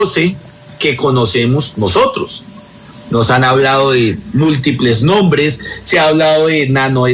que conocemos nosotros. Nos han hablado de múltiples nombres, se ha hablado de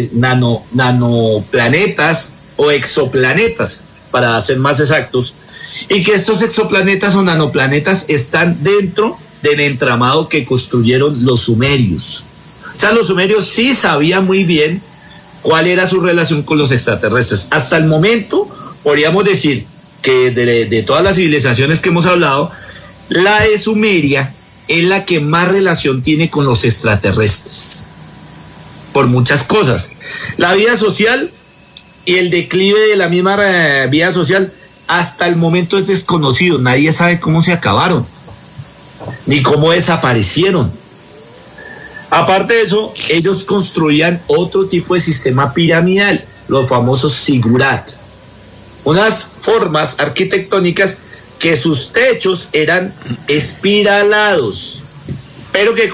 nanoplanetas o exoplanetas, para ser más exactos, y que estos exoplanetas o nanoplanetas están dentro del entramado que construyeron los sumerios. O sea, los sumerios sí sabían muy bien cuál era su relación con los extraterrestres. Hasta el momento, podríamos decir que de todas las civilizaciones que hemos hablado, la de Sumeria es la que más relación tiene con los extraterrestres, por muchas cosas. La vida social y el declive de la misma vida social hasta el momento es desconocido. Nadie sabe cómo se acabaron, ni cómo desaparecieron. Aparte de eso, ellos construían otro tipo de sistema piramidal, los famosos zigurat, unas formas arquitectónicas que sus techos eran espiralados, pero que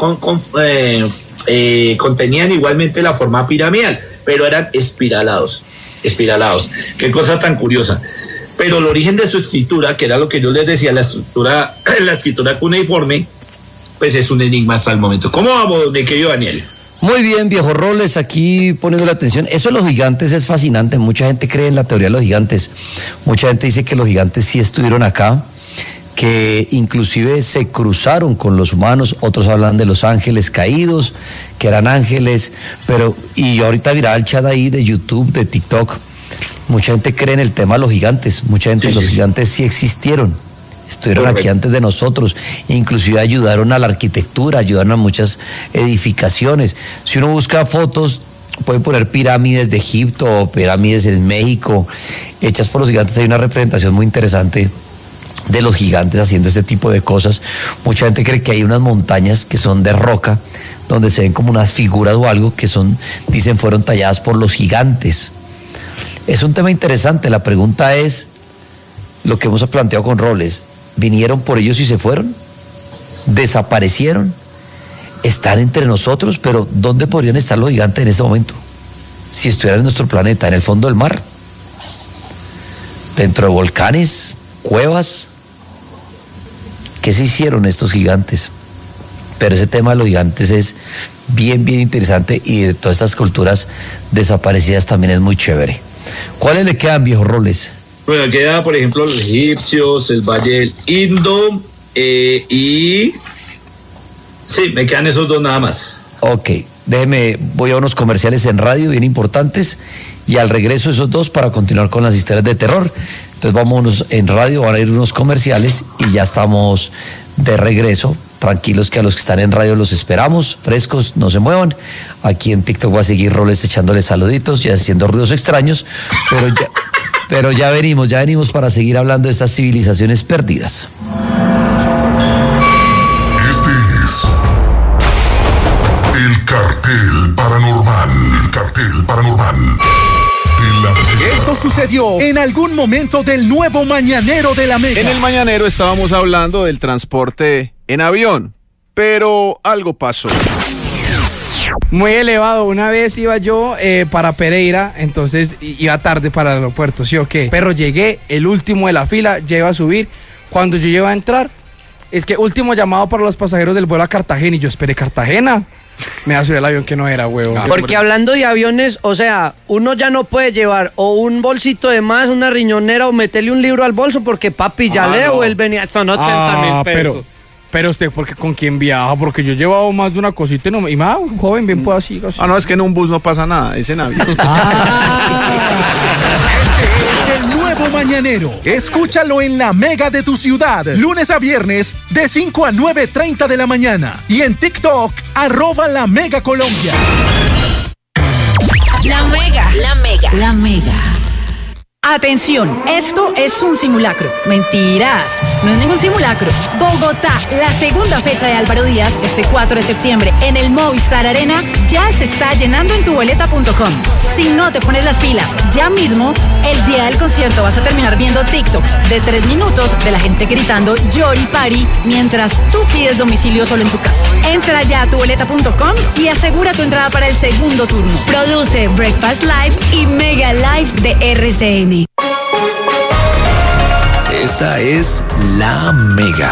contenían igualmente la forma piramidal, pero eran espiralados. Qué cosa tan curiosa. Pero el origen de su escritura, que era lo que yo les decía, la escritura cuneiforme, pues es un enigma hasta el momento. ¿Cómo vamos, mi querido Daniel? Muy bien, viejo Roles, aquí poniendo la atención. Eso de los gigantes es fascinante. Mucha gente cree en la teoría de los gigantes. Mucha gente dice que los gigantes sí estuvieron acá, que inclusive se cruzaron con los humanos. Otros hablan de los ángeles caídos, que eran ángeles. Y ahorita miraba el chat ahí de YouTube, de TikTok. Mucha gente cree en el tema de los gigantes. Mucha gente, los gigantes sí existieron. Estuvieron aquí antes de nosotros, inclusive ayudaron a la arquitectura, ayudaron a muchas edificaciones. Si uno busca fotos, pueden poner pirámides de Egipto o pirámides en México, hechas por los gigantes. Hay una representación muy interesante de los gigantes haciendo este tipo de cosas. Mucha gente cree que hay unas montañas que son de roca, donde se ven como unas figuras o algo que dicen fueron talladas por los gigantes. Es un tema interesante. La pregunta es lo que hemos planteado con Roles. ¿Vinieron por ellos y se fueron? ¿Desaparecieron? ¿Están entre nosotros? Pero ¿dónde podrían estar los gigantes en este momento? Si estuvieran en nuestro planeta, ¿en el fondo del mar? ¿Dentro de volcanes? ¿Cuevas? ¿Qué se hicieron estos gigantes? Pero ese tema de los gigantes es bien interesante, y de todas estas culturas desaparecidas también es muy chévere. ¿Cuáles le quedan, viejo Roles? Bueno, queda, por ejemplo, los egipcios, el Valle del Indo, y sí, me quedan esos dos nada más. Ok, voy a unos comerciales en radio bien importantes, y al regreso esos dos para continuar con las historias de terror. Entonces vámonos en radio, van a ir unos comerciales y ya estamos de regreso. Tranquilos, que a los que están en radio los esperamos, frescos, no se muevan. Aquí en TikTok voy a seguir Roles echándole saluditos y haciendo ruidos extraños, pero ya venimos para seguir hablando de estas civilizaciones perdidas. Este es el Cartel Paranormal. El Cartel Paranormal de la Mega. Esto sucedió en algún momento del nuevo Mañanero de la Mega. En el Mañanero estábamos hablando del transporte en avión, pero algo pasó. Muy elevado. Una vez iba yo para Pereira, entonces iba tarde para el aeropuerto, ¿sí o qué? Pero llegué, el último de la fila, ya iba a subir. Cuando yo iba a entrar, es que último llamado para los pasajeros del vuelo a Cartagena, y yo esperé Cartagena. Me va a subir el avión que no era, huevo. Porque hablando de aviones, o sea, uno ya no puede llevar o un bolsito de más, una riñonera, o meterle un libro al bolso, porque papi ya le devuelven, son 80,000 pesos. Pero usted, porque ¿con quién viaja? Porque yo he llevado más de una cosita y un joven bien puedo así. No, es que en un bus no pasa nada, es en avión. Este es el nuevo Mañanero. Escúchalo en la Mega de tu ciudad, lunes a viernes, de 5 a 9:30 de la mañana. Y en TikTok, @LaMegaColombia. La Mega. Atención, esto es un simulacro. Mentiras, no es ningún simulacro. Bogotá, la segunda fecha de Álvaro Díaz, este 4 de septiembre, en el Movistar Arena, ya se está llenando en tuboleta.com. Si no te pones las pilas ya mismo, el día del concierto vas a terminar viendo TikToks de 3 minutos de la gente gritando Yori Party mientras tú pides domicilio solo en tu casa. Entra ya a tuboleta.com y asegura tu entrada para el segundo turno. Produce Breakfast Live y Mega Live de RCN. Esta Esta es La Mega.